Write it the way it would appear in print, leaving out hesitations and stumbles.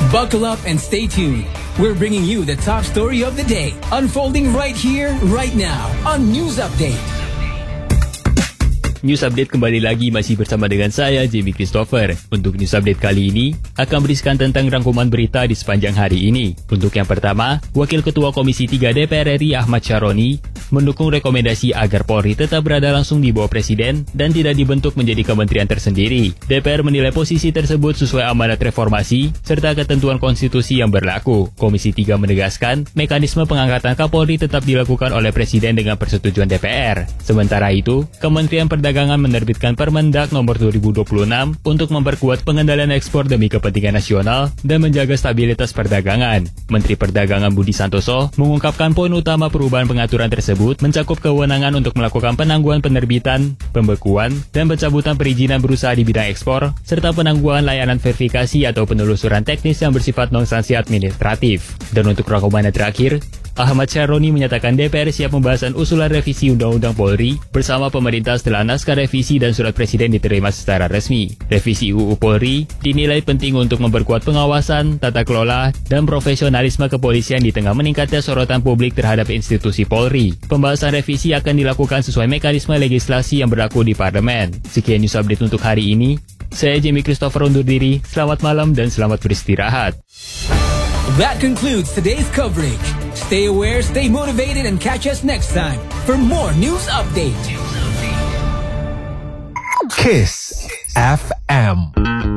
Buckle up and stay tuned. We're bringing you the top story of the day, unfolding right here, right now on News Update. News Update kembali lagi masih bersama dengan saya, Jamie Christopher. Untuk News Update kali ini, akan berisikan tentang rangkuman berita di sepanjang hari ini. Untuk yang pertama, Wakil Ketua Komisi 3 DPR RI Ahmad Syaroni mendukung rekomendasi agar Polri tetap berada langsung di bawah Presiden dan tidak dibentuk menjadi kementerian tersendiri. DPR menilai posisi tersebut sesuai amanat reformasi serta ketentuan konstitusi yang berlaku. Komisi 3 menegaskan, mekanisme pengangkatan Kapolri tetap dilakukan oleh Presiden dengan persetujuan DPR. Sementara itu, Kementerian Perdagangan menerbitkan Permendak nomor 2026 untuk memperkuat pengendalian ekspor demi kepentingan nasional dan menjaga stabilitas perdagangan. Menteri Perdagangan Budi Santoso mengungkapkan poin utama perubahan pengaturan tersebut mencakup kewenangan untuk melakukan penangguhan penerbitan, pembekuan, dan pencabutan perizinan berusaha di bidang ekspor, serta penangguhan layanan verifikasi atau penelusuran teknis yang bersifat non-sanksi administratif. Dan untuk rangkuman terakhir, Ahmad Syaroni menyatakan DPR siap pembahasan usulan revisi Undang-Undang Polri bersama pemerintah setelah naskah revisi dan surat Presiden diterima secara resmi. Revisi UU Polri dinilai penting untuk memperkuat pengawasan, tata kelola, dan profesionalisme kepolisian di tengah meningkatnya sorotan publik terhadap institusi Polri. Pembahasan revisi akan dilakukan sesuai mekanisme legislasi yang berlaku di parlemen. Sekian news update untuk hari ini. Saya Jamie Christopher undur diri. Selamat malam dan selamat beristirahat. That concludes today's coverage. Stay aware, stay motivated, and catch us next time for more News Update. Kiss FM.